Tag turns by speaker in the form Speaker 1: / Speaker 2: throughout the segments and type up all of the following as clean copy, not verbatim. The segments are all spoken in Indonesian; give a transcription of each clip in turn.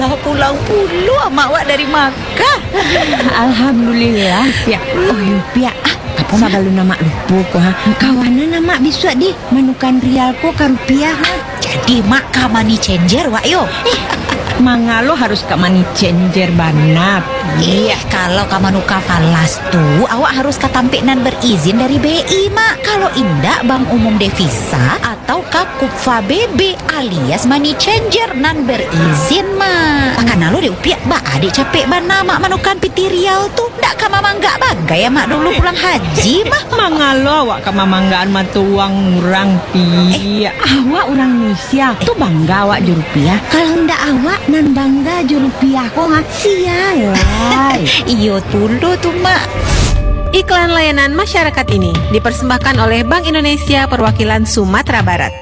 Speaker 1: Alah, pulang puluh mak dari Makkah.
Speaker 2: Alhamdulillah, Pia. Oh, Pia. Apa nak balu nama lupa ko ha? Kawanan nama bisa di manukan rial ko ka rupiah ha.
Speaker 1: Jadi mak ka money changer wak yo.
Speaker 2: Mangalo harus ka money changer banat.
Speaker 1: Iya, kalau ka manuka falas tuh awak harus katampik nan berizin dari BI mak. Kalau indak Bank Umum Devisa atau ka Kupfa BB alias money changer nan berizin mak. Karena lo deh upiak ba adik capek bana mak manukan piti riau tuh. Ndak ka mama nggak bagai ya mak dulu pulang haji mah.
Speaker 2: Mangalo awak ka mamanggaan matuang urang Pia. Awak orang Indonesia tuh bangga awak ju rupiah. Kalau ndak awak nan bangga ju rupiah ko ha. Sialai.
Speaker 1: Iyo dulu tuh mak.
Speaker 3: Iklan layanan masyarakat ini dipersembahkan oleh Bank Indonesia Perwakilan Sumatera Barat.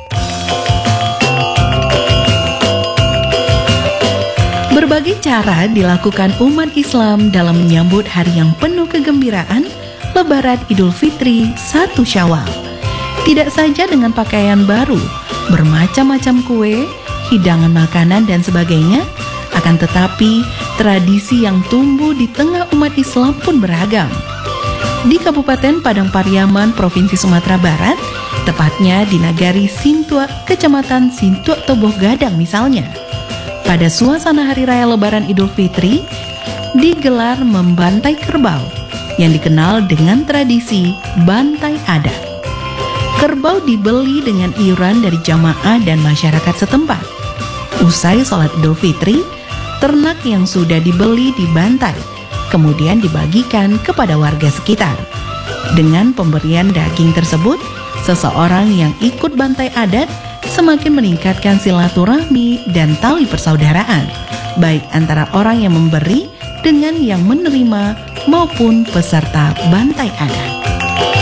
Speaker 4: Berbagai cara dilakukan umat Islam dalam menyambut hari yang penuh kegembiraan, Lebaran Idul Fitri 1 Syawal. Tidak saja dengan pakaian baru, bermacam-macam kue, hidangan makanan dan sebagainya, akan tetapi tradisi yang tumbuh di tengah umat Islam pun beragam. Di Kabupaten Padang Pariaman, Provinsi Sumatera Barat, tepatnya di Nagari Sintua, Kecamatan Sintua Toboh Gadang misalnya, pada suasana Hari Raya Lebaran Idul Fitri, digelar membantai kerbau yang dikenal dengan tradisi bantai adat. Kerbau dibeli dengan iuran dari jamaah dan masyarakat setempat. Usai sholat Idul Fitri, ternak yang sudah dibeli dibantai, kemudian dibagikan kepada warga sekitar. Dengan pemberian daging tersebut, seseorang yang ikut bantai adat semakin meningkatkan silaturahmi dan tali persaudaraan, baik antara orang yang memberi dengan yang menerima maupun peserta bantai adat.